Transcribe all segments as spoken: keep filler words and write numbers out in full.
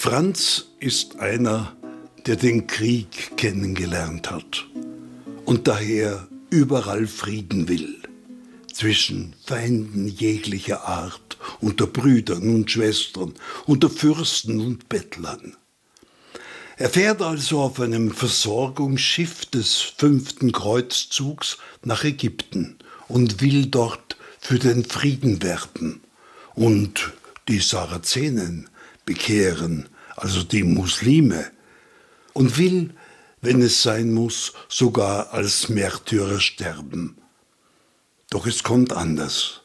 Franz ist einer, der den Krieg kennengelernt hat und daher überall Frieden will, zwischen Feinden jeglicher Art, unter Brüdern und Schwestern, unter Fürsten und Bettlern. Er fährt also auf einem Versorgungsschiff des fünften Kreuzzugs nach Ägypten und will dort für den Frieden werben und die Sarazenen bekehren, also die Muslime, und will, wenn es sein muss, sogar als Märtyrer sterben. Doch es kommt anders.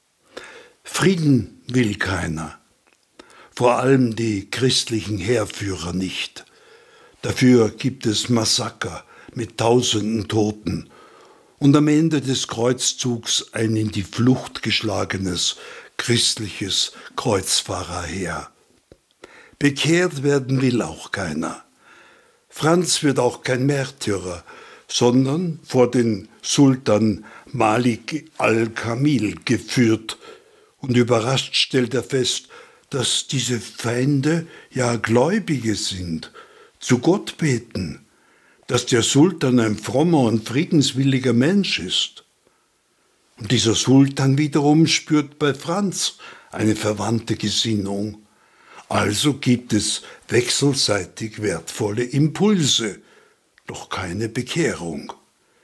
Frieden will keiner, vor allem die christlichen Heerführer nicht. Dafür gibt es Massaker mit tausenden Toten und am Ende des Kreuzzugs ein in die Flucht geschlagenes christliches Kreuzfahrerheer. Bekehrt werden will auch keiner. Franz wird auch kein Märtyrer, sondern vor den Sultan Malik al-Kamil geführt. Und überrascht stellt er fest, dass diese Feinde ja Gläubige sind, zu Gott beten, dass der Sultan ein frommer und friedenswilliger Mensch ist. Und dieser Sultan wiederum spürt bei Franz eine verwandte Gesinnung. Also gibt es wechselseitig wertvolle Impulse, doch keine Bekehrung.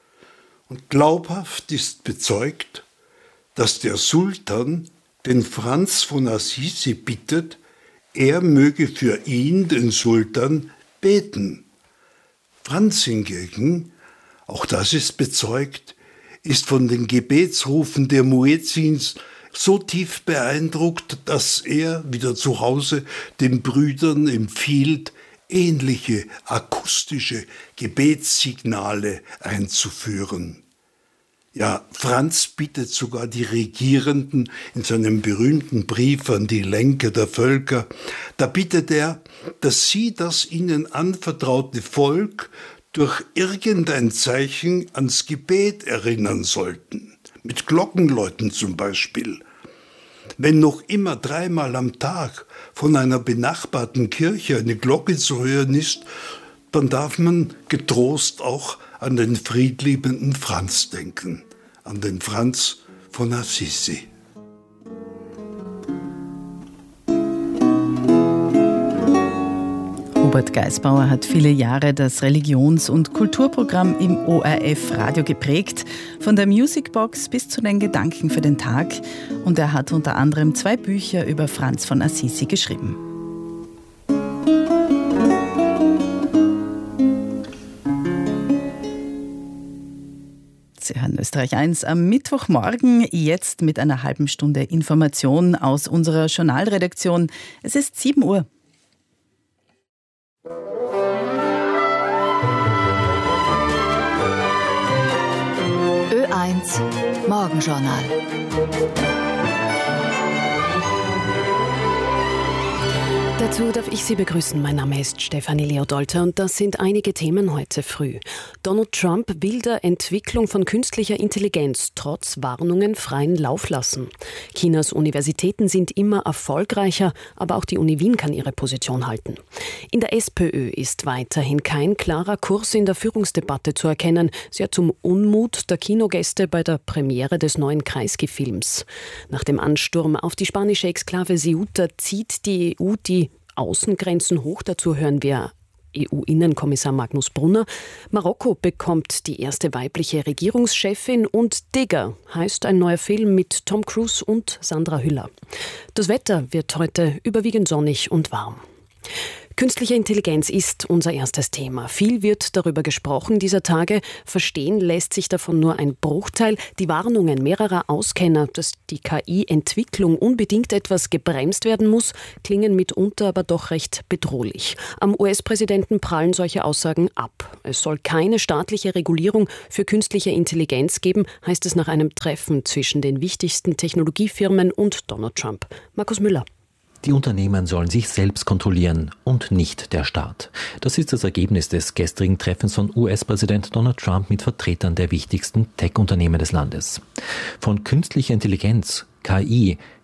Und glaubhaft ist bezeugt, dass der Sultan den Franz von Assisi bittet, er möge für ihn, den Sultan, beten. Franz hingegen, auch das ist bezeugt, ist von den Gebetsrufen der Muezzins so tief beeindruckt, dass er wieder zu Hause den Brüdern empfiehlt, ähnliche akustische Gebetssignale einzuführen. Ja, Franz bittet sogar die Regierenden in seinem berühmten Brief an die Lenker der Völker, da bittet er, dass sie das ihnen anvertraute Volk durch irgendein Zeichen ans Gebet erinnern sollten, mit Glockenläuten zum Beispiel. Wenn noch immer dreimal am Tag von einer benachbarten Kirche eine Glocke zu hören ist, dann darf man getrost auch an den friedliebenden Franz denken, an den Franz von Assisi. Hubert Geisbauer hat viele Jahre das Religions- und Kulturprogramm im O R F-Radio geprägt, von der Musicbox bis zu den Gedanken für den Tag. Und er hat unter anderem zwei Bücher über Franz von Assisi geschrieben. Sie hören Österreich eins am Mittwochmorgen, jetzt mit einer halben Stunde Information aus unserer Journalredaktion. Es ist sieben Uhr. Ö eins Morgenjournal. Dazu darf ich Sie begrüßen. Mein Name ist Stefanie Leodolter und das sind einige Themen heute früh. Donald Trump will der Entwicklung von künstlicher Intelligenz trotz Warnungen freien Lauf lassen. Chinas Universitäten sind immer erfolgreicher, aber auch die Uni Wien kann ihre Position halten. In der SPÖ ist weiterhin kein klarer Kurs in der Führungsdebatte zu erkennen, sehr zum Unmut der Kinogäste bei der Premiere des neuen Kreisky-Films. Nach dem Ansturm auf die spanische Exklave Ceuta zieht die E U die Außengrenzen hoch. Dazu hören wir E U-Innenkommissar Magnus Brunner. Marokko bekommt die erste weibliche Regierungschefin und Digger heißt ein neuer Film mit Tom Cruise und Sandra Hüller. Das Wetter wird heute überwiegend sonnig und warm. Künstliche Intelligenz ist unser erstes Thema. Viel wird darüber gesprochen dieser Tage. Verstehen lässt sich davon nur ein Bruchteil. Die Warnungen mehrerer Auskenner, dass die K I-Entwicklung unbedingt etwas gebremst werden muss, klingen mitunter aber doch recht bedrohlich. Am U S-Präsidenten prallen solche Aussagen ab. Es soll keine staatliche Regulierung für künstliche Intelligenz geben, heißt es nach einem Treffen zwischen den wichtigsten Technologiefirmen und Donald Trump. Markus Müller. Die Unternehmen sollen sich selbst kontrollieren und nicht der Staat. Das ist das Ergebnis des gestrigen Treffens von U S-Präsident Donald Trump mit Vertretern der wichtigsten Tech-Unternehmen des Landes. Von künstlicher Intelligenz, K I,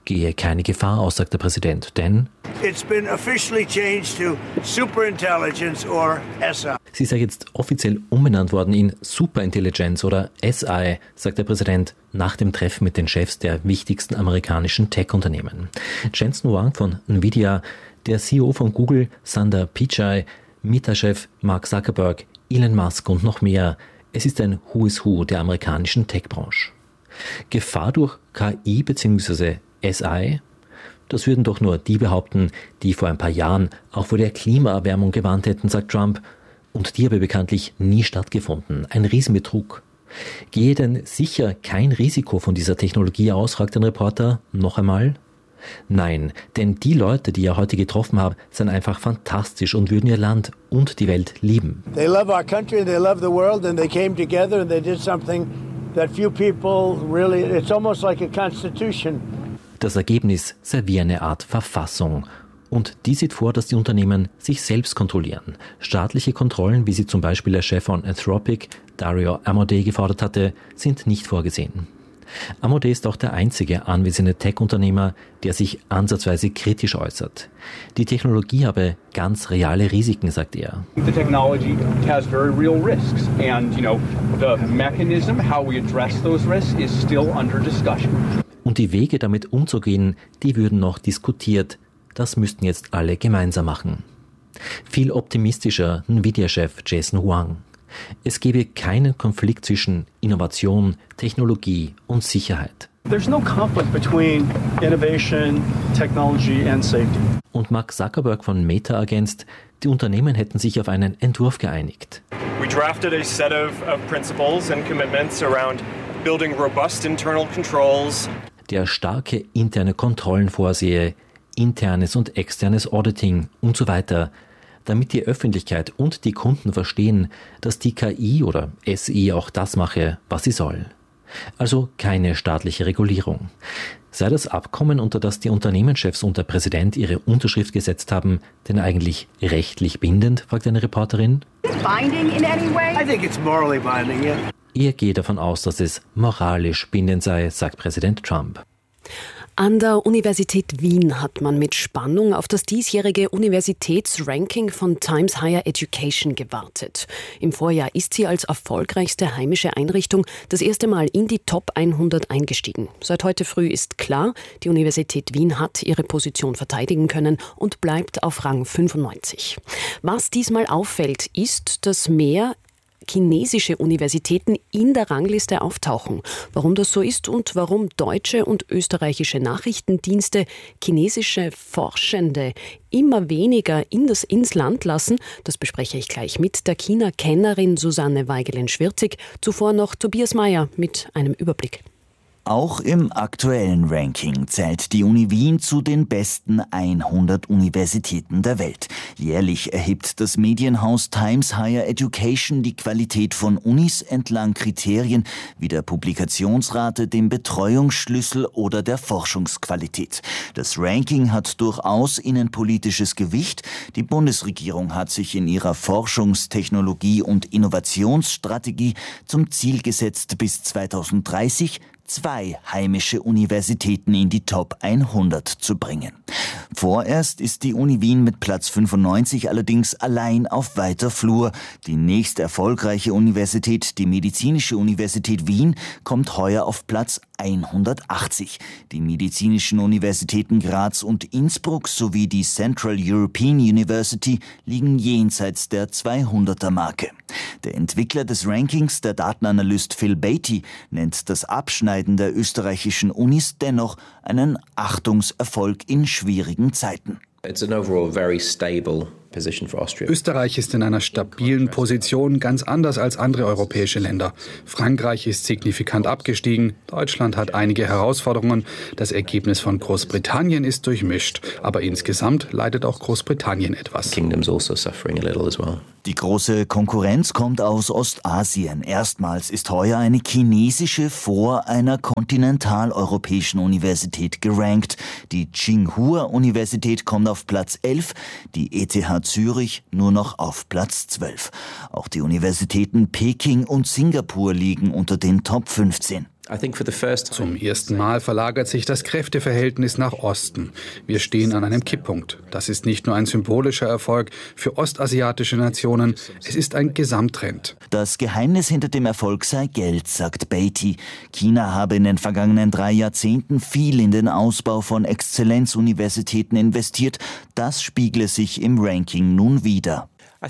gehe keine Gefahr aus, sagt der Präsident, denn It's been officially changed to Superintelligence or S I. Sie sei jetzt offiziell umbenannt worden in Superintelligence oder S I, sagt der Präsident nach dem Treffen mit den Chefs der wichtigsten amerikanischen Tech-Unternehmen. Jensen Huang von Nvidia, der C E O von Google, Sundar Pichai, Meta-Chef Mark Zuckerberg, Elon Musk und noch mehr. Es ist ein Who is Who der amerikanischen Tech-Branche. Gefahr durch K I bzw. S I? Das würden doch nur die behaupten, die vor ein paar Jahren auch vor der Klimaerwärmung gewarnt hätten, sagt Trump. Und die habe bekanntlich nie stattgefunden. Ein Riesenbetrug. Gehe denn sicher kein Risiko von dieser Technologie aus, fragt ein Reporter noch einmal. Nein, denn die Leute, die er heute getroffen hat, sind einfach fantastisch und würden ihr Land und die Welt lieben. They love our country and they love the world and they came together and they did something that few people really, it's almost like a constitution. Das Ergebnis sei wie eine Art Verfassung. Und die sieht vor, dass die Unternehmen sich selbst kontrollieren. Staatliche Kontrollen, wie sie zum Beispiel der Chef von Anthropic, Dario Amodei, gefordert hatte, sind nicht vorgesehen. Amodei ist auch der einzige anwesende Tech-Unternehmer, der sich ansatzweise kritisch äußert. Die Technologie habe ganz reale Risiken, sagt er. The technology has very real risks and, you know, the mechanism how we address those risks is still under discussion. Und die Wege, damit umzugehen, die würden noch diskutiert. Das müssten jetzt alle gemeinsam machen. Viel optimistischer Nvidia-Chef Jensen Huang. Es gebe keinen Konflikt zwischen Innovation, Technologie und Sicherheit. There's no conflict between innovation, technology and safety. Und Mark Zuckerberg von Meta ergänzt, die Unternehmen hätten sich auf einen Entwurf geeinigt. We drafted a set of, of principles and commitments around building robust internal controls. Der starke interne Kontrollen vorsehe, internes und externes Auditing und so weiter, damit die Öffentlichkeit und die Kunden verstehen, dass die K I oder S I auch das mache, was sie soll. Also keine staatliche Regulierung. Sei das Abkommen, unter das die Unternehmenschefs und der Präsident ihre Unterschrift gesetzt haben, denn eigentlich rechtlich bindend, fragt eine Reporterin. Binding in any way? I think it's morally binding, yeah. Er gehe davon aus, dass es moralisch bindend sei, sagt Präsident Trump. An der Universität Wien hat man mit Spannung auf das diesjährige Universitätsranking von Times Higher Education gewartet. Im Vorjahr ist sie als erfolgreichste heimische Einrichtung das erste Mal in die Top hundert eingestiegen. Seit heute früh ist klar, die Universität Wien hat ihre Position verteidigen können und bleibt auf Rang fünfundneunzig. Was diesmal auffällt, ist, dass mehr chinesische Universitäten in der Rangliste auftauchen. Warum das so ist und warum deutsche und österreichische Nachrichtendienste chinesische Forschende immer weniger in das ins Land lassen, das bespreche ich gleich mit der China-Kennerin Susanne Weigelin-Schwirzig. Zuvor noch Tobias Mayer mit einem Überblick. Auch im aktuellen Ranking zählt die Uni Wien zu den besten hundert Universitäten der Welt. Jährlich erhebt das Medienhaus Times Higher Education die Qualität von Unis entlang Kriterien wie der Publikationsrate, dem Betreuungsschlüssel oder der Forschungsqualität. Das Ranking hat durchaus innenpolitisches Gewicht. Die Bundesregierung hat sich in ihrer Forschungs-, Technologie- und Innovationsstrategie zum Ziel gesetzt, bis zweitausenddreißig zwei heimische Universitäten in die Top hundert zu bringen. Vorerst ist die Uni Wien mit Platz fünfundneunzig allerdings allein auf weiter Flur. Die nächst erfolgreiche Universität, die Medizinische Universität Wien, kommt heuer auf Platz hundertachtzig. Die medizinischen Universitäten Graz und Innsbruck sowie die Central European University liegen jenseits der zweihunderter Marke. Der Entwickler des Rankings, der Datenanalyst Phil Beatty, nennt das Abschneiden der österreichischen Unis dennoch einen Achtungserfolg in schwierigen Zeiten. It's an overall very stable position for Austria. Österreich ist in einer stabilen Position, ganz anders als andere europäische Länder. Frankreich ist signifikant abgestiegen, Deutschland hat einige Herausforderungen, das Ergebnis von Großbritannien ist durchmischt, aber insgesamt leidet auch Großbritannien etwas. Kingdom's also suffering a little as well. Die große Konkurrenz kommt aus Ostasien. Erstmals ist heuer eine chinesische vor einer kontinentaleuropäischen Universität gerankt. Die Tsinghua-Universität kommt auf Platz elf, die E T H Zürich nur noch auf Platz zwölf. Auch die Universitäten Peking und Singapur liegen unter den Top fünfzehn. Zum ersten Mal verlagert sich das Kräfteverhältnis nach Osten. Wir stehen an einem Kipppunkt. Das ist nicht nur ein symbolischer Erfolg für ostasiatische Nationen, es ist ein Gesamttrend. Das Geheimnis hinter dem Erfolg sei Geld, sagt Beatty. China habe in den vergangenen drei Jahrzehnten viel in den Ausbau von Exzellenzuniversitäten investiert. Das spiegle sich im Ranking nun wider.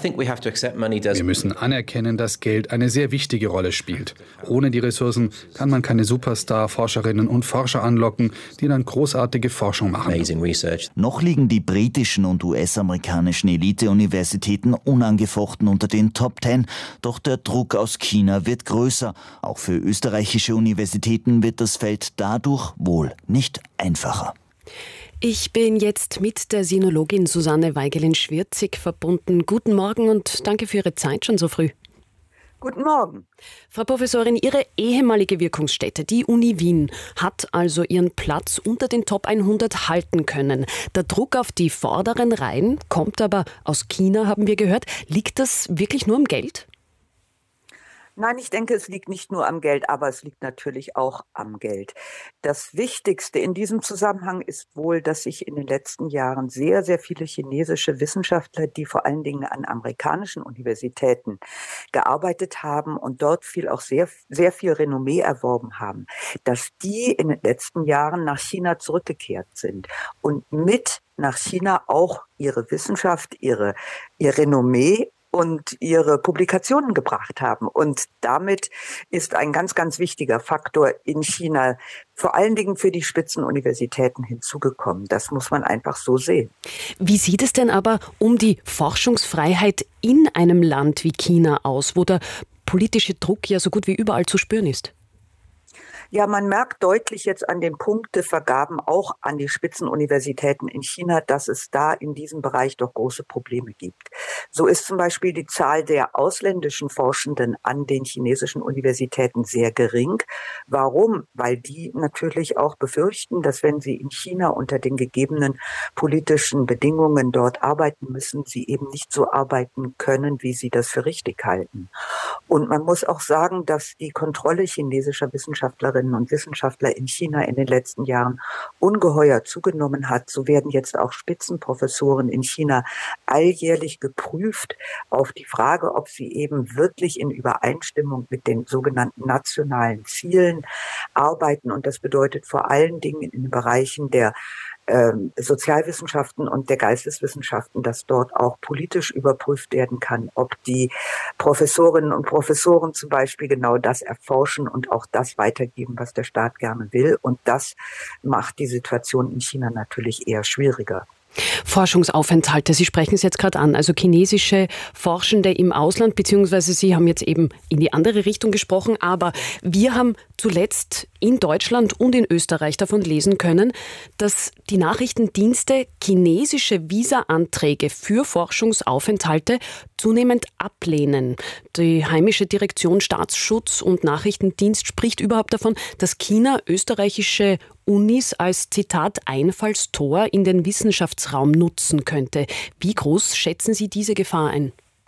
Wir müssen anerkennen, dass Geld eine sehr wichtige Rolle spielt. Ohne die Ressourcen kann man keine Superstar-Forscherinnen und Forscher anlocken, die dann großartige Forschung machen. Noch liegen die britischen und U S-amerikanischen Elite-Universitäten unangefochten unter den Top Ten, doch der Druck aus China wird größer. Auch für österreichische Universitäten wird das Feld dadurch wohl nicht einfacher. Ich bin jetzt mit der Sinologin Susanne Weigelin-Schwirzig verbunden. Guten Morgen und danke für Ihre Zeit schon so früh. Guten Morgen. Frau Professorin, Ihre ehemalige Wirkungsstätte, die Uni Wien, hat also ihren Platz unter den Top hundert halten können. Der Druck auf die vorderen Reihen kommt aber aus China, haben wir gehört. Liegt das wirklich nur am Geld? Nein, ich denke, es liegt nicht nur am Geld, aber es liegt natürlich auch am Geld. Das Wichtigste in diesem Zusammenhang ist wohl, dass sich in den letzten Jahren sehr, sehr viele chinesische Wissenschaftler, die vor allen Dingen an amerikanischen Universitäten gearbeitet haben und dort viel auch sehr, sehr viel Renommee erworben haben, dass die in den letzten Jahren nach China zurückgekehrt sind und mit nach China auch ihre Wissenschaft, ihre, ihr Renommee und ihre Publikationen gebracht haben. Und damit ist ein ganz, ganz wichtiger Faktor in China vor allen Dingen für die Spitzenuniversitäten hinzugekommen. Das muss man einfach so sehen. Wie sieht es denn aber um die Forschungsfreiheit in einem Land wie China aus, wo der politische Druck ja so gut wie überall zu spüren ist? Ja, man merkt deutlich jetzt an den Punktevergaben auch an die Spitzenuniversitäten in China, dass es da in diesem Bereich doch große Probleme gibt. So ist zum Beispiel die Zahl der ausländischen Forschenden an den chinesischen Universitäten sehr gering. Warum? Weil die natürlich auch befürchten, dass wenn sie in China unter den gegebenen politischen Bedingungen dort arbeiten müssen, sie eben nicht so arbeiten können, wie sie das für richtig halten. Und man muss auch sagen, dass die Kontrolle chinesischer Wissenschaftlerinnen und Wissenschaftler in China in den letzten Jahren ungeheuer zugenommen hat. So werden jetzt auch Spitzenprofessoren in China alljährlich geprüft auf die Frage, ob sie eben wirklich in Übereinstimmung mit den sogenannten nationalen Zielen arbeiten. Und das bedeutet vor allen Dingen in den Bereichen der Ähm, Sozialwissenschaften und der Geisteswissenschaften, dass dort auch politisch überprüft werden kann, ob die Professorinnen und Professoren zum Beispiel genau das erforschen und auch das weitergeben, was der Staat gerne will. Und das macht die Situation in China natürlich eher schwieriger. Forschungsaufenthalte, Sie sprechen es jetzt gerade an, also chinesische Forschende im Ausland, beziehungsweise Sie haben jetzt eben in die andere Richtung gesprochen, aber wir haben zuletzt in Deutschland und in Österreich davon lesen können, dass die Nachrichtendienste chinesische Visa-Anträge für Forschungsaufenthalte zunehmend ablehnen. Die heimische Direktion Staatsschutz und Nachrichtendienst spricht überhaupt davon, dass China österreichische Unis als, Zitat, Einfallstor in den Wissenschaftsraum nutzen könnte. Wie groß schätzen Sie diese Gefahr ein?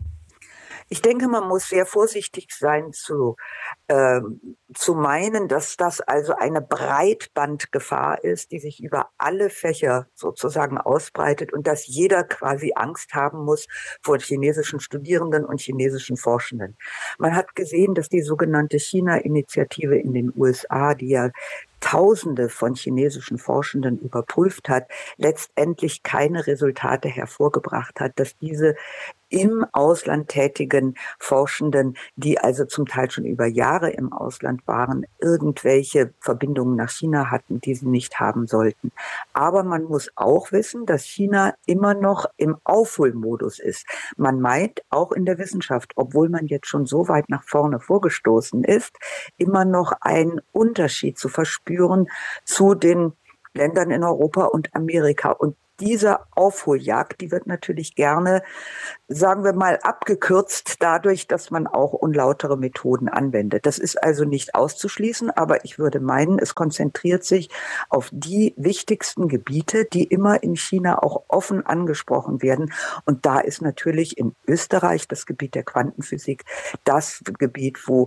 Ich denke, man muss sehr vorsichtig sein zu, äh, zu meinen, dass das also eine Breitbandgefahr ist, die sich über alle Fächer sozusagen ausbreitet und dass jeder quasi Angst haben muss vor chinesischen Studierenden und chinesischen Forschenden. Man hat gesehen, dass die sogenannte China-Initiative in den U S A, die ja Tausende von chinesischen Forschenden überprüft hat, letztendlich keine Resultate hervorgebracht hat, dass diese im Ausland tätigen Forschenden, die also zum Teil schon über Jahre im Ausland waren, irgendwelche Verbindungen nach China hatten, die sie nicht haben sollten. Aber man muss auch wissen, dass China immer noch im Aufholmodus ist. Man meint auch in der Wissenschaft, obwohl man jetzt schon so weit nach vorne vorgestoßen ist, immer noch einen Unterschied zu verspüren zu den Ländern in Europa und Amerika. Und diese Aufholjagd, die wird natürlich gerne, sagen wir mal, abgekürzt dadurch, dass man auch unlautere Methoden anwendet. Das ist also nicht auszuschließen, aber ich würde meinen, es konzentriert sich auf die wichtigsten Gebiete, die immer in China auch offen angesprochen werden. Und da ist natürlich in Österreich das Gebiet der Quantenphysik das Gebiet, wo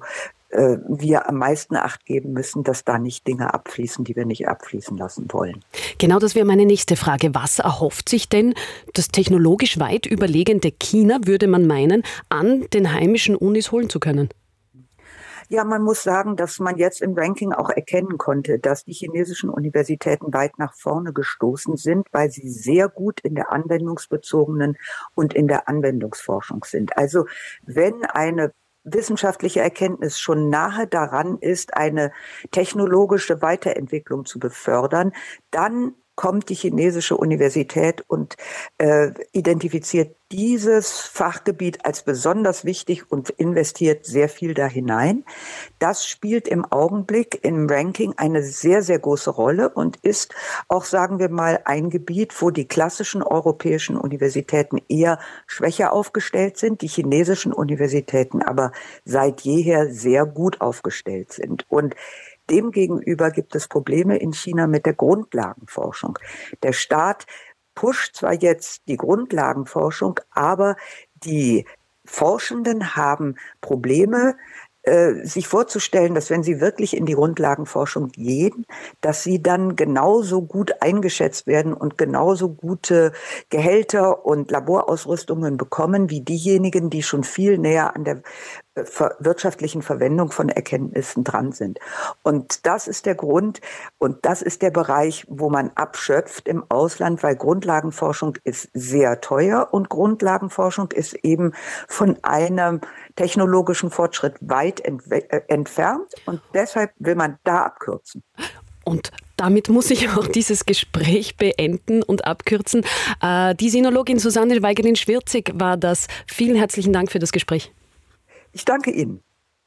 äh, wir am meisten Acht geben müssen, dass da nicht Dinge abfließen, die wir nicht abfließen lassen wollen. Genau, das wäre meine nächste Frage. Was erhofft sich denn das technologisch weit überlegene China, würde man meinen, an den heimischen Unis holen zu können? Ja, man muss sagen, dass man jetzt im Ranking auch erkennen konnte, dass die chinesischen Universitäten weit nach vorne gestoßen sind, weil sie sehr gut in der anwendungsbezogenen und in der Anwendungsforschung sind. Also wenn eine wissenschaftliche Erkenntnis schon nahe daran ist, eine technologische Weiterentwicklung zu befördern, dann kommt die chinesische Universität und äh, identifiziert dieses Fachgebiet als besonders wichtig und investiert sehr viel da hinein. Das spielt im Augenblick im Ranking eine sehr, sehr große Rolle und ist auch, sagen wir mal, ein Gebiet, wo die klassischen europäischen Universitäten eher schwächer aufgestellt sind, die chinesischen Universitäten aber seit jeher sehr gut aufgestellt sind. Und demgegenüber gibt es Probleme in China mit der Grundlagenforschung. Der Staat pusht zwar jetzt die Grundlagenforschung, aber die Forschenden haben Probleme, äh, sich vorzustellen, dass wenn sie wirklich in die Grundlagenforschung gehen, dass sie dann genauso gut eingeschätzt werden und genauso gute Gehälter und Laborausrüstungen bekommen wie diejenigen, die schon viel näher an der wirtschaftlichen Verwendung von Erkenntnissen dran sind. Und das ist der Grund und das ist der Bereich, wo man abschöpft im Ausland, weil Grundlagenforschung ist sehr teuer und Grundlagenforschung ist eben von einem technologischen Fortschritt weit entfernt und deshalb will man da abkürzen. Und damit muss ich auch dieses Gespräch beenden und abkürzen. Äh, die Sinologin Susanne Weigerin-Schwirzig war das. Vielen herzlichen Dank für das Gespräch. Ich danke Ihnen.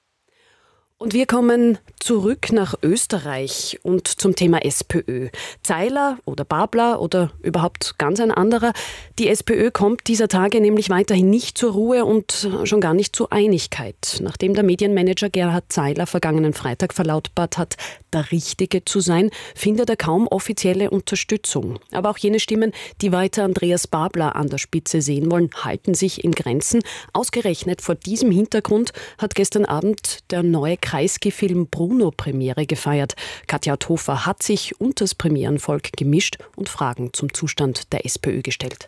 Und wir kommen zurück nach Österreich und zum Thema SPÖ. Zeiler oder Babler oder überhaupt ganz ein anderer. Die SPÖ kommt dieser Tage nämlich weiterhin nicht zur Ruhe und schon gar nicht zur Einigkeit. Nachdem der Medienmanager Gerhard Zeiler vergangenen Freitag verlautbart hat, der Richtige zu sein, findet er kaum offizielle Unterstützung. Aber auch jene Stimmen, die weiter Andreas Babler an der Spitze sehen wollen, halten sich in Grenzen. Ausgerechnet vor diesem Hintergrund hat gestern Abend der neue Kreisky-Film Bruno Premiere gefeiert. Katja Hofer hat sich unter das Premierenvolk gemischt und Fragen zum Zustand der SPÖ gestellt.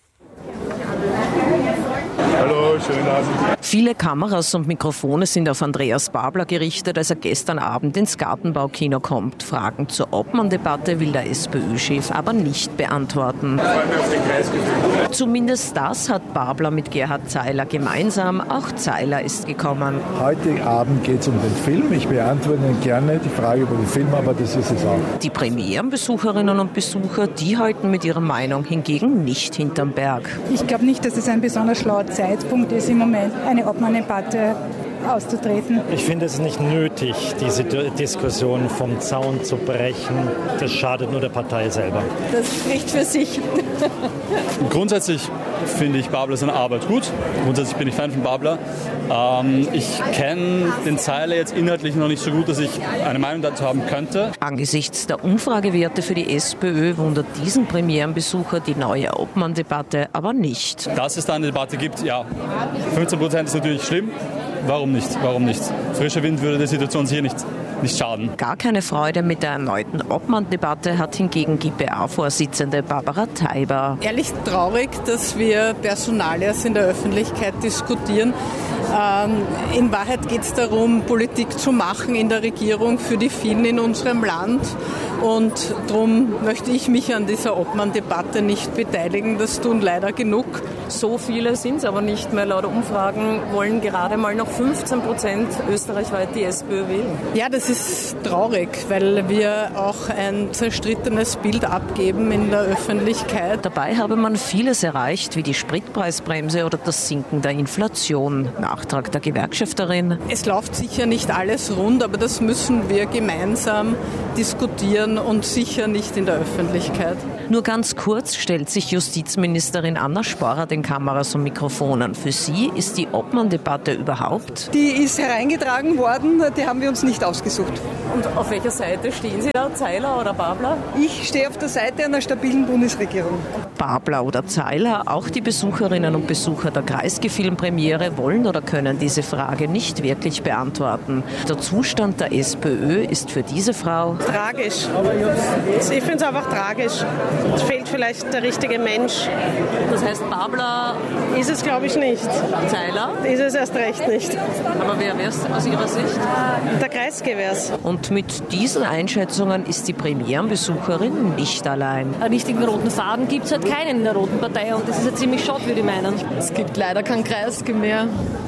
Hallo, schönen Abend. Viele Kameras und Mikrofone sind auf Andreas Babler gerichtet, als er gestern Abend ins Gartenbaukino kommt. Fragen zur Obmann-Debatte will der SPÖ-Chef aber nicht beantworten. Zumindest das hat Babler mit Gerhard Zeiler gemeinsam. Auch Zeiler ist gekommen. Heute Abend geht es um den Film. Ich beantworte Ihnen gerne die Frage über den Film, aber das ist es auch. Die Premierenbesucherinnen und Besucher, die halten mit ihrer Meinung hingegen nicht hinterm Berg. Ich glaube nicht, dass es ein besonders schlauer Zeitpunkt ist, im Moment eine Obmann-Debatte auszutreten. Ich finde es nicht nötig, diese Diskussion vom Zaun zu brechen. Das schadet nur der Partei selber. Das spricht für sich. Grundsätzlich finde ich Babler seine Arbeit gut. Grundsätzlich bin ich Fan von Babler. Ähm, ich kenne den Zeiler jetzt inhaltlich noch nicht so gut, dass ich eine Meinung dazu haben könnte. Angesichts der Umfragewerte für die SPÖ wundert diesen Premierenbesucher die neue Obmann-Debatte aber nicht. Dass es da eine Debatte gibt, ja. fünfzehn Prozent ist natürlich schlimm. Warum nicht? Warum nicht? Frischer Wind würde der Situation hier nicht, nicht schaden. Gar keine Freude mit der erneuten Obmann-Debatte hat hingegen G B A-Vorsitzende Barbara Teiber. Ehrlich traurig, dass wir Personalias in der Öffentlichkeit diskutieren. Ähm, in Wahrheit geht es darum, Politik zu machen in der Regierung für die vielen in unserem Land. Und darum möchte ich mich an dieser Obmann-Debatte nicht beteiligen. Das tun leider genug. So viele sind es aber nicht mehr. Laut Umfragen wollen gerade mal noch fünfzehn Prozent österreichweit die SPÖ wählen. Ja, das ist traurig, weil wir auch ein zerstrittenes Bild abgeben in der Öffentlichkeit. Dabei habe man vieles erreicht, wie die Spritpreisbremse oder das Sinken der Inflation. Nachtrag der Gewerkschafterin. Es läuft sicher nicht alles rund, aber das müssen wir gemeinsam diskutieren und sicher nicht in der Öffentlichkeit. Nur ganz kurz stellt sich Justizministerin Anna Sporrer den Kameras und Mikrofonen. Für sie ist die Obmann-Debatte überhaupt? Die ist hereingetragen worden, die haben wir uns nicht ausgesucht. Und auf welcher Seite stehen Sie da, Zeiler oder Babler? Ich stehe auf der Seite einer stabilen Bundesregierung. Babler oder Zeiler, auch die Besucherinnen und Besucher der Kreisky-Filmpremiere wollen oder können diese Frage nicht wirklich beantworten. Der Zustand der SPÖ ist für diese Frau tragisch. Ich finde es einfach tragisch. Es fehlt vielleicht der richtige Mensch. Das heißt, Babler ist es, glaube ich, nicht. Zeiler? Ist es erst recht nicht. Aber wer wäre es aus Ihrer Sicht? Der Kreisky wäre es. Und mit diesen Einschätzungen ist die Premierenbesucherin nicht allein. Einen richtigen roten Faden gibt es halt keinen in der Roten Partei und das ist ja ziemlich schade, würde ich meinen. Es gibt leider keinen Kreisky mehr.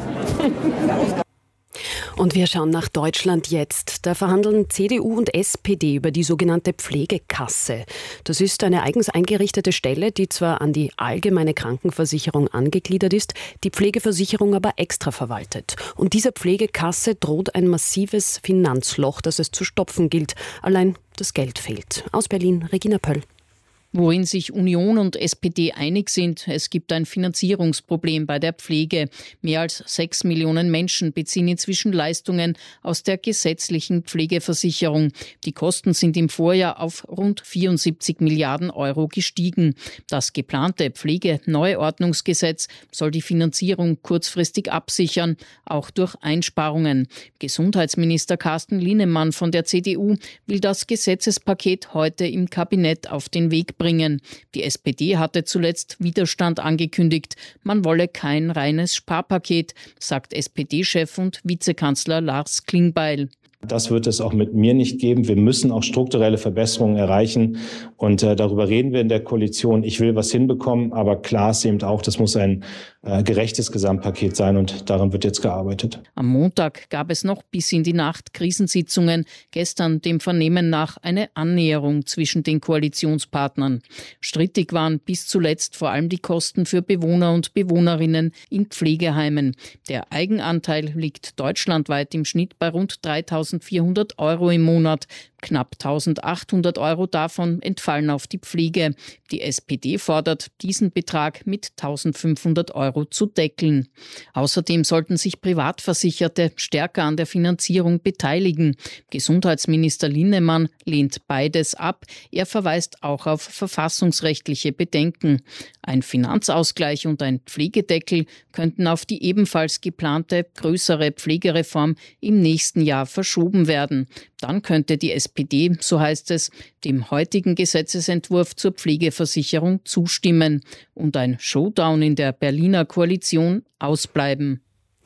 Und wir schauen nach Deutschland jetzt. Da verhandeln C D U und S P D über die sogenannte Pflegekasse. Das ist eine eigens eingerichtete Stelle, die zwar an die allgemeine Krankenversicherung angegliedert ist, die Pflegeversicherung aber extra verwaltet. Und dieser Pflegekasse droht ein massives Finanzloch, das es zu stopfen gilt. Allein das Geld fehlt. Aus Berlin, Regina Pöll. Worin sich Union und S P D einig sind, es gibt ein Finanzierungsproblem bei der Pflege. Mehr als sechs Millionen Menschen beziehen inzwischen Leistungen aus der gesetzlichen Pflegeversicherung. Die Kosten sind im Vorjahr auf rund vierundsiebzig Milliarden Euro gestiegen. Das geplante Pflegeneuordnungsgesetz soll die Finanzierung kurzfristig absichern, auch durch Einsparungen. Gesundheitsminister Carsten Linnemann von der C D U will das Gesetzespaket heute im Kabinett auf den Weg bringen. Die S P D hatte zuletzt Widerstand angekündigt. Man wolle kein reines Sparpaket, sagt S P D-Chef und Vizekanzler Lars Klingbeil. Das wird es auch mit mir nicht geben. Wir müssen auch strukturelle Verbesserungen erreichen. Und äh, darüber reden wir in der Koalition. Ich will was hinbekommen, aber klar ist eben auch, das muss ein äh, gerechtes Gesamtpaket sein und daran wird jetzt gearbeitet. Am Montag gab es noch bis in die Nacht Krisensitzungen. Gestern dem Vernehmen nach eine Annäherung zwischen den Koalitionspartnern. Strittig waren bis zuletzt vor allem die Kosten für Bewohner und Bewohnerinnen in Pflegeheimen. Der Eigenanteil liegt deutschlandweit im Schnitt bei rund dreitausendvierhundert Euro im Monat. Knapp eintausendachthundert Euro davon entfallen auf die Pflege. Die S P D fordert, diesen Betrag mit eintausendfünfhundert Euro zu deckeln. Außerdem sollten sich Privatversicherte stärker an der Finanzierung beteiligen. Gesundheitsminister Linnemann lehnt beides ab. Er verweist auch auf verfassungsrechtliche Bedenken. Ein Finanzausgleich und ein Pflegedeckel könnten auf die ebenfalls geplante größere Pflegereform im nächsten Jahr verschoben werden. Dann könnte die S P D, so heißt es, dem heutigen Gesetzesentwurf zur Pflegeversicherung zustimmen und ein Showdown in der Berliner Koalition ausbleiben.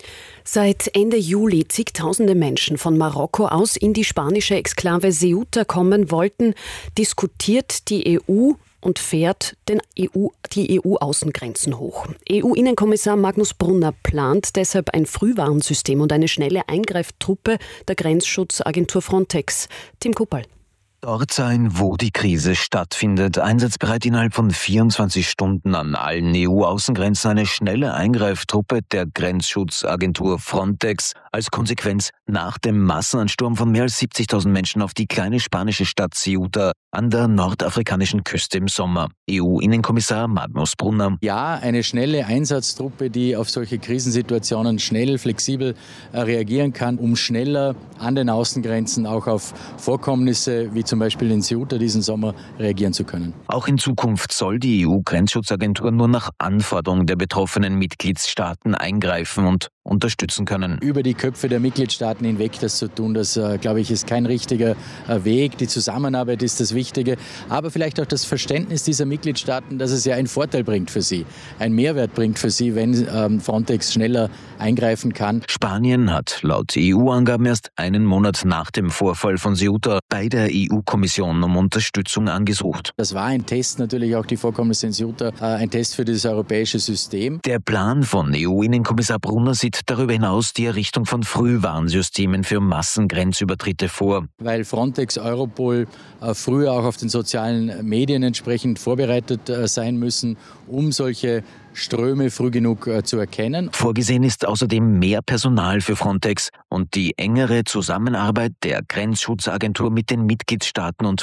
Seit Ende Juli zigtausende Menschen von Marokko aus in die spanische Exklave Ceuta kommen wollten, diskutiert die E U und fährt den E U, die E U-Außengrenzen hoch. E U-Innenkommissar Magnus Brunner plant deshalb ein Frühwarnsystem und eine schnelle Eingreiftruppe der Grenzschutzagentur Frontex. Tim Kuppal. Dort sein, wo die Krise stattfindet. Einsatzbereit innerhalb von vierundzwanzig Stunden an allen E U-Außengrenzen eine schnelle Eingreiftruppe der Grenzschutzagentur Frontex. Als Konsequenz nach dem Massenansturm von mehr als siebzigtausend Menschen auf die kleine spanische Stadt Ceuta an der nordafrikanischen Küste im Sommer. E U-Innenkommissar Magnus Brunner. Ja, eine schnelle Einsatztruppe, die auf solche Krisensituationen schnell, flexibel reagieren kann, um schneller an den Außengrenzen auch auf Vorkommnisse wie zum Beispiel in Ceuta diesen Sommer reagieren zu können. Auch in Zukunft soll die E U-Grenzschutzagentur nur nach Anforderung der betroffenen Mitgliedstaaten eingreifen und unterstützen können. Über die Köpfe der Mitgliedstaaten hinweg das zu tun, das, äh, glaube ich, ist kein richtiger äh, Weg. Die Zusammenarbeit ist das Wichtige, aber vielleicht auch das Verständnis dieser Mitgliedstaaten, dass es ja einen Vorteil bringt für sie, einen Mehrwert bringt für sie, wenn ähm, Frontex schneller eingreifen kann. Spanien hat laut E U-Angaben erst einen Monat nach dem Vorfall von Ceuta bei der E U-Kommission um Unterstützung angesucht. Das war ein Test, natürlich auch die Vorkommnisse in Ceuta, äh, ein Test für das europäische System. Der Plan von E U-Innenkommissar Brunner sieht darüber hinaus die Errichtung von Frühwarnsystemen für Massengrenzübertritte vor. Weil Frontex, Europol äh, früher auch auf den sozialen Medien entsprechend vorbereitet äh, sein müssen, um solche Ströme früh genug äh, zu erkennen. Vorgesehen ist außerdem mehr Personal für Frontex und die engere Zusammenarbeit der Grenzschutzagentur mit den Mitgliedstaaten und mit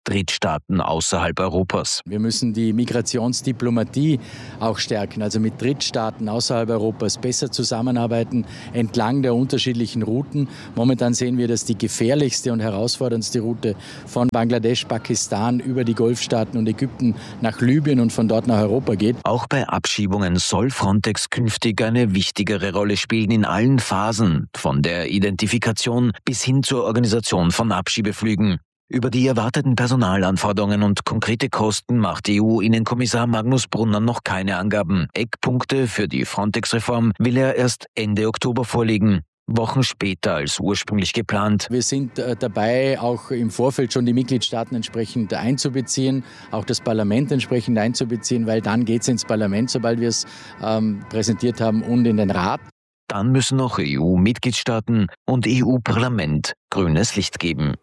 Drittstaaten außerhalb Europas. Wir müssen die Migrationsdiplomatie auch stärken, also mit Drittstaaten außerhalb Europas besser zusammenarbeiten entlang der unterschiedlichen Routen. Momentan sehen wir, dass die gefährlichste und herausforderndste Route von Bangladesch, Pakistan über die Golfstaaten und Ägypten nach Libyen und von dort nach Europa geht. Auch bei Abschiebungen soll Frontex künftig eine wichtigere Rolle spielen in allen Phasen, von der Identifikation bis hin zur Organisation von Abschiebeflügen. Über die erwarteten Personalanforderungen und konkrete Kosten macht E U-Innenkommissar Magnus Brunner noch keine Angaben. Eckpunkte für die Frontex-Reform will er erst Ende Oktober vorlegen. Wochen später als ursprünglich geplant. Wir sind äh, dabei, auch im Vorfeld schon die Mitgliedstaaten entsprechend einzubeziehen, auch das Parlament entsprechend einzubeziehen, weil dann geht es ins Parlament, sobald wir es ähm, präsentiert haben, und in den Rat. Dann müssen noch E U-Mitgliedstaaten und E U-Parlament grünes Licht geben.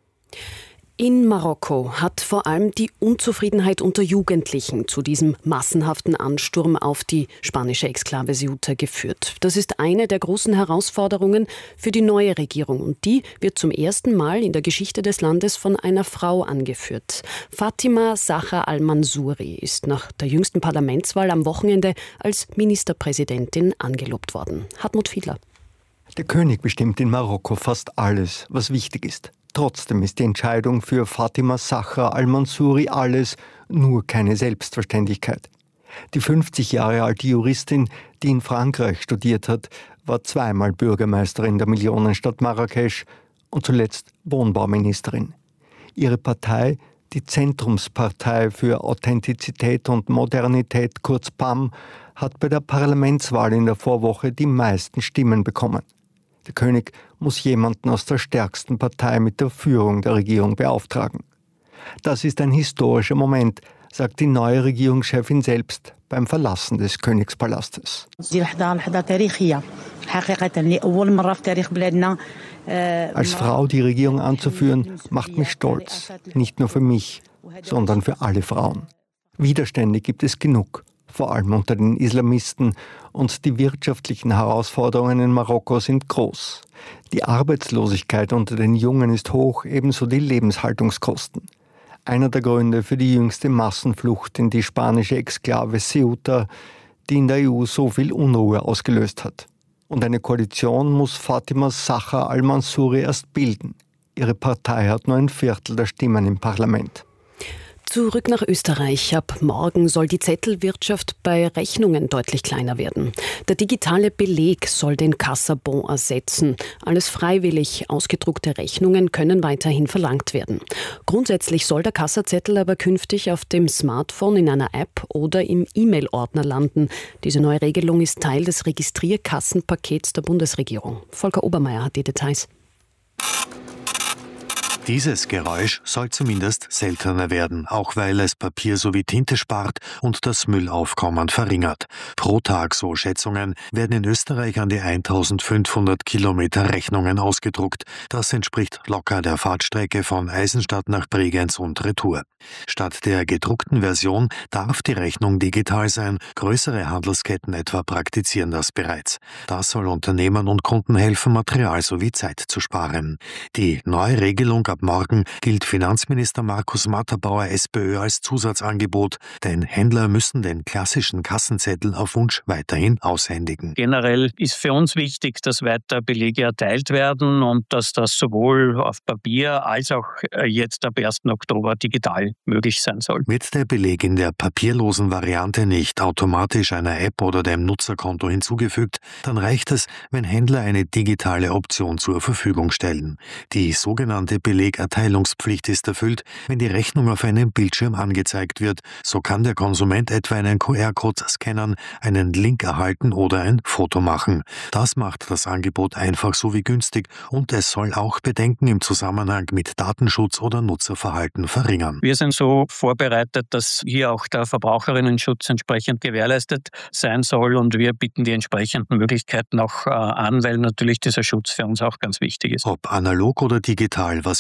In Marokko hat vor allem die Unzufriedenheit unter Jugendlichen zu diesem massenhaften Ansturm auf die spanische Exklave Ceuta geführt. Das ist eine der großen Herausforderungen für die neue Regierung und die wird zum ersten Mal in der Geschichte des Landes von einer Frau angeführt. Fatima Zaha al-Mansouri ist nach der jüngsten Parlamentswahl am Wochenende als Ministerpräsidentin angelobt worden. Hartmut Fiedler. Der König bestimmt in Marokko fast alles, was wichtig ist. Trotzdem ist die Entscheidung für Fatima Zaha al-Mansouri alles, nur keine Selbstverständlichkeit. Die fünfzig Jahre alte Juristin, die in Frankreich studiert hat, war zweimal Bürgermeisterin der Millionenstadt Marrakesch und zuletzt Wohnbauministerin. Ihre Partei, die Zentrumspartei für Authentizität und Modernität, kurz P A M, hat bei der Parlamentswahl in der Vorwoche die meisten Stimmen bekommen. Der König muss jemanden aus der stärksten Partei mit der Führung der Regierung beauftragen. Das ist ein historischer Moment, sagt die neue Regierungschefin selbst beim Verlassen des Königspalastes. Als Frau die Regierung anzuführen, macht mich stolz. Nicht nur für mich, sondern für alle Frauen. Widerstände gibt es genug, vor allem unter den Islamisten, und die wirtschaftlichen Herausforderungen in Marokko sind groß. Die Arbeitslosigkeit unter den Jungen ist hoch, ebenso die Lebenshaltungskosten. Einer der Gründe für die jüngste Massenflucht in die spanische Exklave Ceuta, die in der E U so viel Unruhe ausgelöst hat. Und eine Koalition muss Fatima Zaha al-Mansouri erst bilden. Ihre Partei hat nur ein Viertel der Stimmen im Parlament. Zurück nach Österreich. Ab morgen soll die Zettelwirtschaft bei Rechnungen deutlich kleiner werden. Der digitale Beleg soll den Kassabon ersetzen. Alles freiwillig. Ausgedruckte Rechnungen können weiterhin verlangt werden. Grundsätzlich soll der Kassazettel aber künftig auf dem Smartphone in einer App oder im E-Mail-Ordner landen. Diese neue Regelung ist Teil des Registrierkassenpakets der Bundesregierung. Volker Obermeier hat die Details. Dieses Geräusch soll zumindest seltener werden, auch weil es Papier sowie Tinte spart und das Müllaufkommen verringert. Pro Tag, so Schätzungen, werden in Österreich an die eintausendfünfhundert Kilometer Rechnungen ausgedruckt. Das entspricht locker der Fahrtstrecke von Eisenstadt nach Bregenz und Retour. Statt der gedruckten Version darf die Rechnung digital sein. Größere Handelsketten etwa praktizieren das bereits. Das soll Unternehmen und Kunden helfen, Material sowie Zeit zu sparen. Die neue Regelung ab morgen gilt Finanzminister Markus Matterbauer SPÖ als Zusatzangebot, denn Händler müssen den klassischen Kassenzettel auf Wunsch weiterhin aushändigen. Generell ist für uns wichtig, dass weiter Belege erteilt werden und dass das sowohl auf Papier als auch jetzt ab ersten Oktober digital möglich sein soll. Wird der Beleg in der papierlosen Variante nicht automatisch einer App oder dem Nutzerkonto hinzugefügt, dann reicht es, wenn Händler eine digitale Option zur Verfügung stellen. Die sogenannte Belegerteilungspflicht ist erfüllt, wenn die Rechnung auf einem Bildschirm angezeigt wird. So kann der Konsument etwa einen Q R-Code scannen, einen Link erhalten oder ein Foto machen. Das macht das Angebot einfach sowie günstig und es soll auch Bedenken im Zusammenhang mit Datenschutz oder Nutzerverhalten verringern. Wir sind so vorbereitet, dass hier auch der Verbraucherinnenschutz entsprechend gewährleistet sein soll und wir bieten die entsprechenden Möglichkeiten auch äh, an, weil natürlich dieser Schutz für uns auch ganz wichtig ist. Ob analog oder digital, was für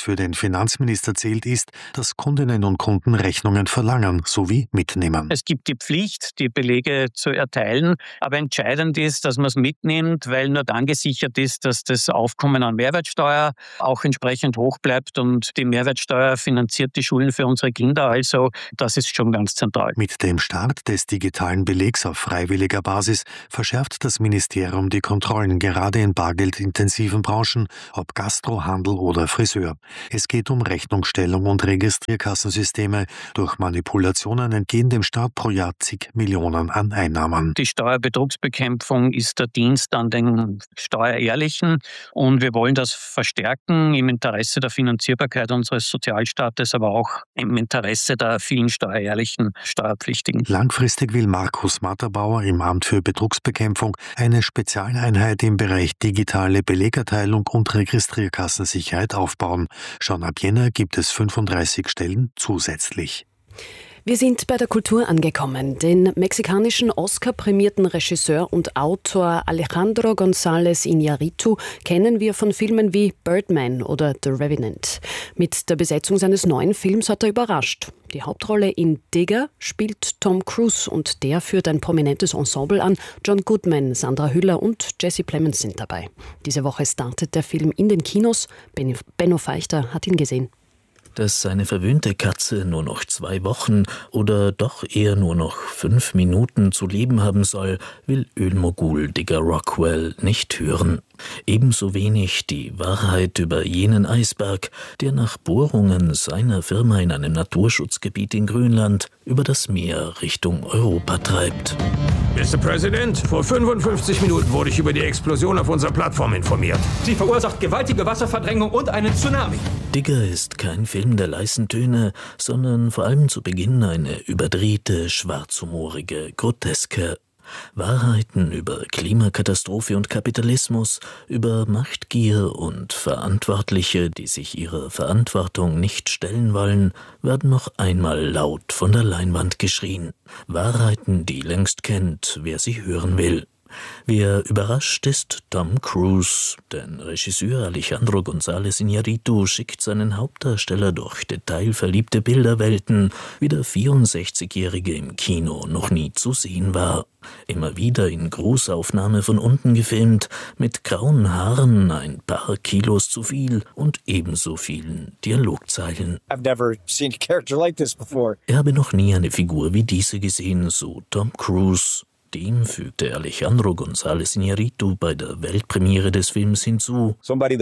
für den Finanzminister zählt, ist, dass Kundinnen und Kunden Rechnungen verlangen sowie mitnehmen. Es gibt die Pflicht, die Belege zu erteilen, aber entscheidend ist, dass man es mitnimmt, weil nur dann gesichert ist, dass das Aufkommen an Mehrwertsteuer auch entsprechend hoch bleibt und die Mehrwertsteuer finanziert die Schulen für unsere Kinder, also das ist schon ganz zentral. Mit dem Start des digitalen Belegs auf freiwilliger Basis verschärft das Ministerium die Kontrollen, gerade in bargeldintensiven Branchen, ob Gastro, Handel oder Friseur. Es geht um Rechnungsstellung und Registrierkassensysteme. Durch Manipulationen entgehen dem Staat pro Jahr zig Millionen an Einnahmen. Die Steuerbetrugsbekämpfung ist der Dienst an den Steuerehrlichen und wir wollen das verstärken im Interesse der Finanzierbarkeit unseres Sozialstaates, aber auch im Interesse der vielen steuerehrlichen Steuerpflichtigen. Langfristig will Markus Matterbauer im Amt für Betrugsbekämpfung eine Spezialeinheit im Bereich digitale Belegerteilung und Registrierkassensicherheit aufbauen. Schon ab Jänner gibt es fünfunddreißig Stellen zusätzlich. Wir sind bei der Kultur angekommen. Den mexikanischen Oscar-prämierten Regisseur und Autor Alejandro González Iñárritu kennen wir von Filmen wie Birdman oder The Revenant. Mit der Besetzung seines neuen Films hat er überrascht. Die Hauptrolle in Digger spielt Tom Cruise und der führt ein prominentes Ensemble an. John Goodman, Sandra Hüller und Jesse Plemons sind dabei. Diese Woche startet der Film in den Kinos. Benno Feichter hat ihn gesehen. Dass seine verwöhnte Katze nur noch zwei Wochen oder doch eher nur noch fünf Minuten zu leben haben soll, will Ölmogul Digger Rockwell nicht hören. Ebenso wenig die Wahrheit über jenen Eisberg, der nach Bohrungen seiner Firma in einem Naturschutzgebiet in Grönland über das Meer Richtung Europa treibt. Mister President, vor fünfundfünfzig Minuten wurde ich über die Explosion auf unserer Plattform informiert. Sie verursacht gewaltige Wasserverdrängung und einen Tsunami. Digger ist kein Film der leisen Töne, sondern vor allem zu Beginn eine überdrehte, schwarzhumorige Groteske. Wahrheiten über Klimakatastrophe und Kapitalismus, über Machtgier und Verantwortliche, die sich ihrer Verantwortung nicht stellen wollen, werden noch einmal laut von der Leinwand geschrien. Wahrheiten, die längst kennt, wer sie hören will. Wer überrascht ist Tom Cruise, denn Regisseur Alejandro González Iñárritu schickt seinen Hauptdarsteller durch detailverliebte Bilderwelten, wie der vierundsechzigjährige im Kino noch nie zu sehen war. Immer wieder in Großaufnahme von unten gefilmt, mit grauen Haaren, ein paar Kilos zu viel und ebenso vielen Dialogzeilen. I've never seen a character like this before. Er habe noch nie eine Figur wie diese gesehen, so Tom Cruise. Dem fügte Alejandro González Iñárritu bei der Weltpremiere des Films hinzu.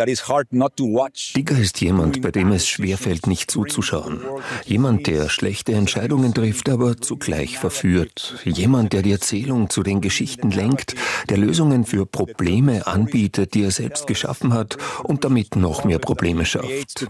Digger ist jemand, bei dem es schwerfällt, nicht zuzuschauen. Jemand, der schlechte Entscheidungen trifft, aber zugleich verführt. Jemand, der die Erzählung zu den Geschichten lenkt, der Lösungen für Probleme anbietet, die er selbst geschaffen hat und damit noch mehr Probleme schafft.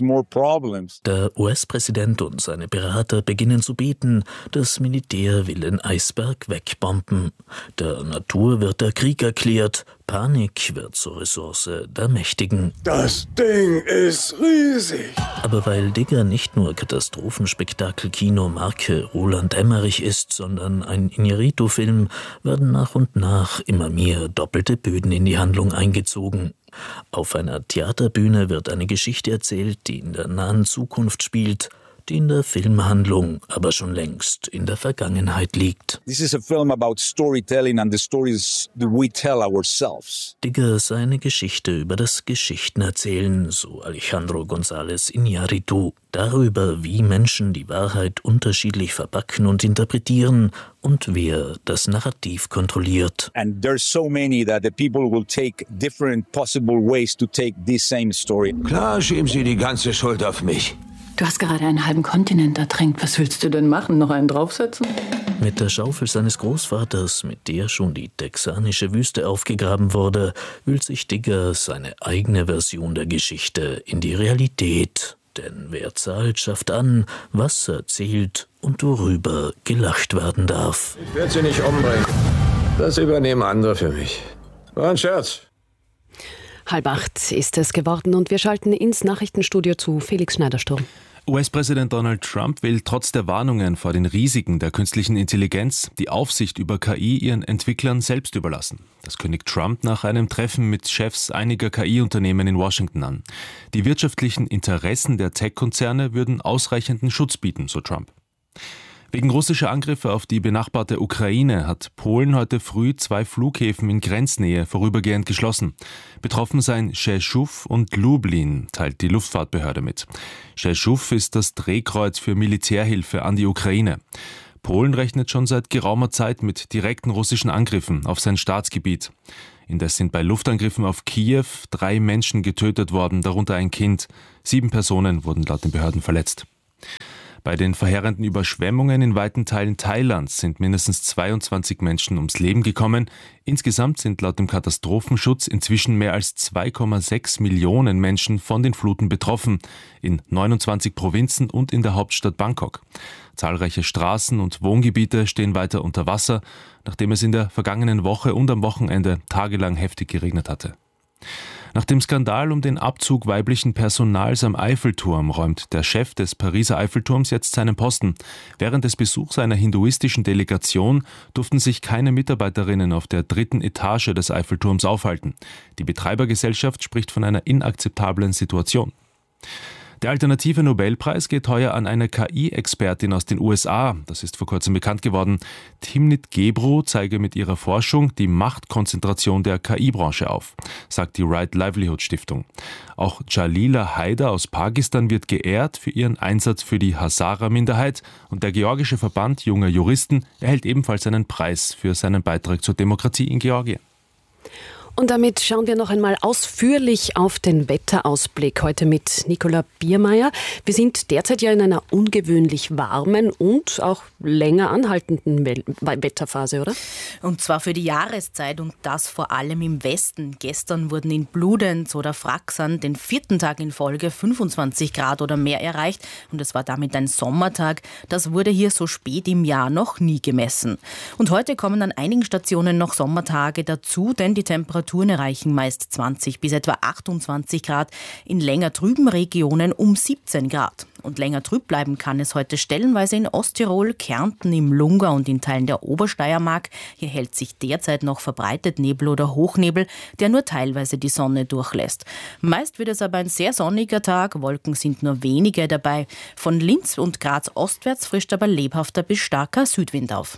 Der U S-Präsident und seine Berater beginnen zu beten, das Militär will den Eisberg wegbomben. Der Natur wird der Krieg erklärt, Panik wird zur Ressource der Mächtigen. Das Ding ist riesig. Aber weil Digger nicht nur Katastrophenspektakel-Kino Marke Roland Emmerich ist, sondern ein Iñárritu-Film, werden nach und nach immer mehr doppelte Böden in die Handlung eingezogen. Auf einer Theaterbühne wird eine Geschichte erzählt, die in der nahen Zukunft spielt, die in der Filmhandlung aber schon längst in der Vergangenheit liegt. This is a film about storytelling and the stories that we tell ourselves. Digger sei eine Geschichte über das Geschichtenerzählen, so Alejandro González Iñárritu, darüber, wie Menschen die Wahrheit unterschiedlich verpacken und interpretieren und wer das Narrativ kontrolliert. And there's so many that the people will take different possible ways to take this same story. Klar, schieben Sie die ganze Schuld auf mich. Du hast gerade einen halben Kontinent ertränkt. Was willst du denn machen? Noch einen draufsetzen? Mit der Schaufel seines Großvaters, mit der schon die texanische Wüste aufgegraben wurde, wühlt sich Digger seine eigene Version der Geschichte in die Realität. Denn wer zahlt, schafft an, was erzählt und worüber gelacht werden darf. Ich werde sie nicht umbringen. Das übernehmen andere für mich. War ein Scherz. Halb acht ist es geworden und wir schalten ins Nachrichtenstudio zu Felix Schneidersturm. U S-Präsident Donald Trump will trotz der Warnungen vor den Risiken der künstlichen Intelligenz die Aufsicht über K I ihren Entwicklern selbst überlassen. Das kündigt Trump nach einem Treffen mit Chefs einiger K I-Unternehmen in Washington an. Die wirtschaftlichen Interessen der Tech-Konzerne würden ausreichenden Schutz bieten, so Trump. Wegen russischer Angriffe auf die benachbarte Ukraine hat Polen heute früh zwei Flughäfen in Grenznähe vorübergehend geschlossen. Betroffen seien Rzeszów und Lublin, teilt die Luftfahrtbehörde mit. Rzeszów ist das Drehkreuz für Militärhilfe an die Ukraine. Polen rechnet schon seit geraumer Zeit mit direkten russischen Angriffen auf sein Staatsgebiet. Indes sind bei Luftangriffen auf Kiew drei Menschen getötet worden, darunter ein Kind. Sieben Personen wurden laut den Behörden verletzt. Bei den verheerenden Überschwemmungen in weiten Teilen Thailands sind mindestens zweiundzwanzig Menschen ums Leben gekommen. Insgesamt sind laut dem Katastrophenschutz inzwischen mehr als zwei Komma sechs Millionen Menschen von den Fluten betroffen, in neunundzwanzig Provinzen und in der Hauptstadt Bangkok. Zahlreiche Straßen und Wohngebiete stehen weiter unter Wasser, nachdem es in der vergangenen Woche und am Wochenende tagelang heftig geregnet hatte. Nach dem Skandal um den Abzug weiblichen Personals am Eiffelturm räumt der Chef des Pariser Eiffelturms jetzt seinen Posten. Während des Besuchs einer hinduistischen Delegation durften sich keine Mitarbeiterinnen auf der dritten Etage des Eiffelturms aufhalten. Die Betreibergesellschaft spricht von einer inakzeptablen Situation. Der alternative Nobelpreis geht heuer an eine K I-Expertin aus den U S A. Das ist vor kurzem bekannt geworden. Timnit Gebru zeige mit ihrer Forschung die Machtkonzentration der K I-Branche auf, sagt die Right Livelihood Stiftung. Auch Jalila Haider aus Pakistan wird geehrt für ihren Einsatz für die Hazara-Minderheit und der georgische Verband junger Juristen erhält ebenfalls einen Preis für seinen Beitrag zur Demokratie in Georgien. Und damit schauen wir noch einmal ausführlich auf den Wetterausblick. Heute mit Nicola Biermeier. Wir sind derzeit ja in einer ungewöhnlich warmen und auch länger anhaltenden Wetterphase, oder? Und zwar für die Jahreszeit und das vor allem im Westen. Gestern wurden in Bludenz oder Fraxern den vierten Tag in Folge fünfundzwanzig Grad oder mehr erreicht. Und es war damit ein Sommertag. Das wurde hier so spät im Jahr noch nie gemessen. Und heute kommen an einigen Stationen noch Sommertage dazu, denn die Temperatur Temperaturen erreichen meist zwanzig bis etwa achtundzwanzig Grad, in länger trüben Regionen um siebzehn Grad. Und länger trüb bleiben kann es heute stellenweise in Osttirol, Kärnten, im Lungau und in Teilen der Obersteiermark. Hier hält sich derzeit noch verbreitet Nebel oder Hochnebel, der nur teilweise die Sonne durchlässt. Meist wird es aber ein sehr sonniger Tag, Wolken sind nur wenige dabei. Von Linz und Graz ostwärts frischt aber lebhafter bis starker Südwind auf.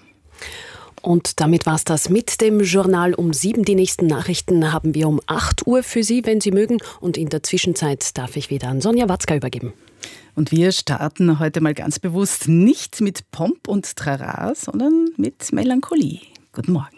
Und damit war's das mit dem Journal um sieben. Die nächsten Nachrichten haben wir um acht Uhr für Sie, wenn Sie mögen. Und in der Zwischenzeit darf ich wieder an Sonja Watzka übergeben. Und wir starten heute mal ganz bewusst nicht mit Pomp und Trara, sondern mit Melancholie. Guten Morgen.